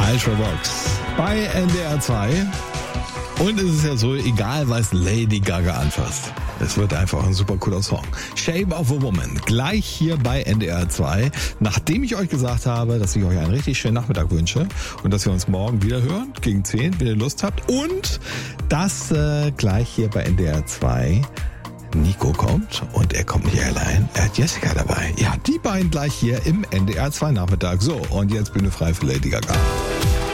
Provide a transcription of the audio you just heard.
Ultravox bei NDR 2. Und es ist ja so, egal was Lady Gaga anfasst, es wird einfach ein super cooler Song. Shape of a Woman, gleich hier bei NDR 2. Nachdem ich euch gesagt habe, dass ich euch einen richtig schönen Nachmittag wünsche und dass wir uns morgen wieder hören, gegen 10, wenn ihr Lust habt. Und dass gleich hier bei NDR 2 Nico kommt und er kommt nicht allein, er hat Jessica dabei. Ja, die beiden gleich hier im NDR 2 Nachmittag. So, und jetzt Bühne frei für Lady Gaga.